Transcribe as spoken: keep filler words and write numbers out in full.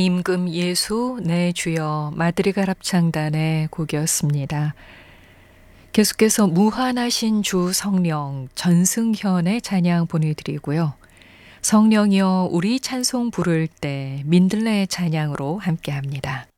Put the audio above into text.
임금 예수 내 주여 마드리갈 합창단의 곡이었습니다. 계속해서 무한하신 주 성령 전승현의 찬양 보내드리고요. 성령이여 우리 찬송 부를 때 민들레의 찬양으로 함께합니다.